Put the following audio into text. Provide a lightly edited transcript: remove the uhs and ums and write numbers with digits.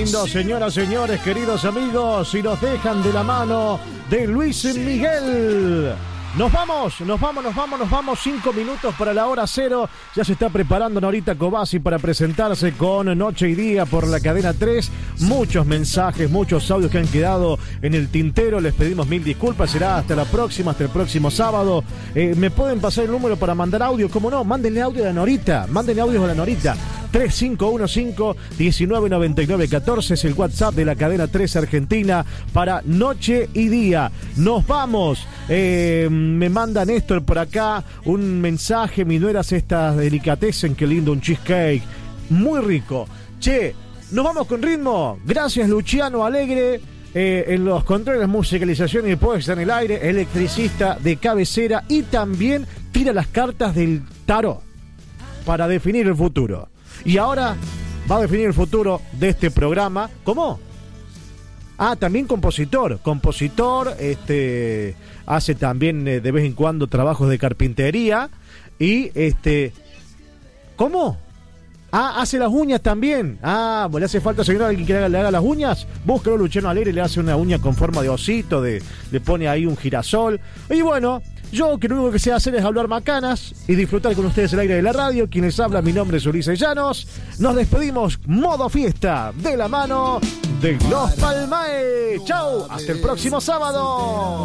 lindo, señoras, señores, queridos amigos, y nos dejan de la mano de Luis Miguel. Nos vamos, 5 minutos para la hora cero. Ya se está preparando Norita Cobasi para presentarse con Noche y Día por la cadena 3. Muchos mensajes, muchos audios que han quedado en el tintero. Les pedimos mil disculpas, será hasta la próxima, hasta el próximo sábado. ¿Me pueden pasar el número para mandar audio? ¿Cómo no? Mándenle audio a la Norita, mándenle audios a la Norita. 3515-199914 es el WhatsApp de la cadena 3 Argentina para Noche y Día. Nos vamos. Me manda Néstor por acá un mensaje. Mi nuera hace estas delicatessen, qué lindo, un cheesecake. Muy rico. Che, nos vamos con ritmo. Gracias, Luciano Alegre. En los controles, musicalización y puesta en el aire, electricista de cabecera y también tira las cartas del tarot para definir el futuro. Y ahora va a definir el futuro de este programa. ¿Cómo? También compositor, hace también de vez en cuando trabajos de carpintería y ¿cómo? Hace las uñas también. Le hace falta, señor, alguien que le haga las uñas. Búsquelo, Luciano Alegre, le hace una uña con forma de osito, le pone ahí un girasol. Y bueno, yo que lo único que sé hacer es hablar macanas y disfrutar con ustedes el aire de la radio. Quienes hablan, mi nombre es Ulises Llanos. Nos despedimos, modo fiesta, de la mano de Los Palmae. Chau, hasta el próximo sábado.